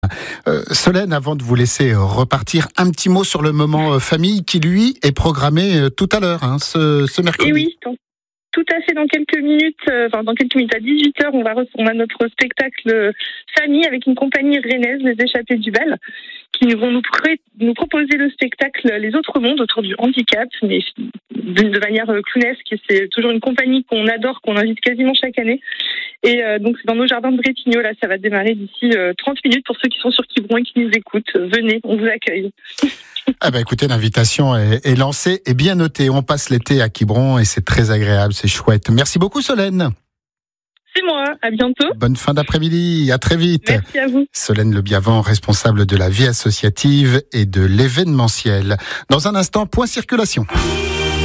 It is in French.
Solène, avant de vous laisser repartir, un petit mot sur le moment famille qui, lui, est programmé tout à l'heure, ce mercredi. Et oui, tout à fait, dans quelques minutes, à 18h, on a notre spectacle famille avec une compagnie rennaise, les Échappés du Bal, qui vont nous proposer le spectacle Les Autres Mondes autour du handicap, mais de manière clownesque. C'est toujours une compagnie qu'on adore, qu'on invite quasiment chaque année. Et donc c'est dans nos jardins de Brétignols, là, ça va démarrer d'ici 30 minutes pour ceux qui sont sur Quiberon et qui nous écoutent. Venez, on vous accueille. Écoutez, l'invitation est lancée et bien notée. On passe l'été à Quiberon et c'est très agréable, c'est chouette. Merci beaucoup Solène. C'est moi, à bientôt. Bonne fin d'après-midi, à très vite. Merci à vous. Solène Le Biavant, responsable de la vie associative et de l'événementiel. Dans un instant, point circulation.